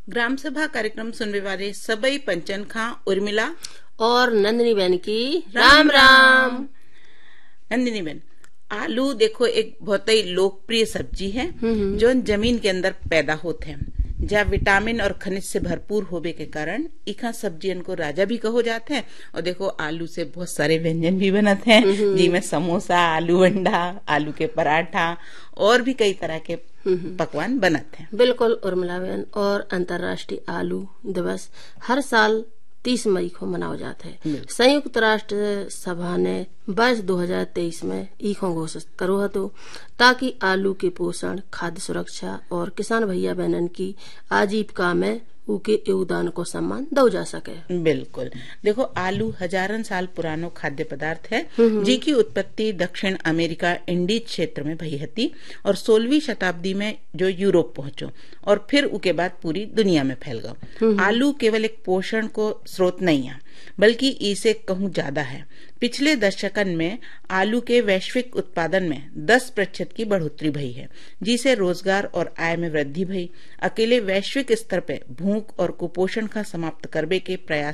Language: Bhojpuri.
ग्राम सभा कार्यक्रम सुनने वाले सबई पंचन खां उर्मिला और नंदिनी बहन की राम राम। नंदिनी बहन, आलू देखो एक बहुत ही लोकप्रिय सब्जी है जो जमीन के अंदर पैदा होते हैं, जहाँ विटामिन और खनिज से भरपूर होने के कारण इखा सब्जियन को राजा भी कहो जाते हैं। और देखो आलू से बहुत सारे व्यंजन भी बनते हैं, जिनमें समोसा, आलू अंडा, आलू के पराठा और भी कई तरह के पकवान बनते हैं। बिल्कुल उर्मिला बहन, और अंतर्राष्ट्रीय आलू दिवस हर साल 30 मई को मनाया जाता है। संयुक्त राष्ट्र सभा ने वर्ष 2023 में ईखो घोषित करो हतो ताकि आलू के पोषण, खाद्य सुरक्षा और किसान भैया बहनन की आजीविका में उनके योगदान को सम्मान दो जा सके। बिल्कुल, देखो आलू हजारन साल पुरानो खाद्य पदार्थ है, जिसकी उत्पत्ति दक्षिण अमेरिका इंडीज क्षेत्र में भई हती और 16वीं शताब्दी में जो यूरोप पहुंचो और फिर उसके बाद पूरी दुनिया में फैल गयो। आलू केवल एक पोषण को स्रोत नहीं है, बल्कि इसे कहूँ ज्यादा है। पिछले दशकन में आलू के वैश्विक उत्पादन में 10% की बढ़ोतरी भई है, जिसे रोजगार और आय में वृद्धि भई। अकेले वैश्विक स्तर पे भूख और कुपोषण का समाप्त करबे के प्रयास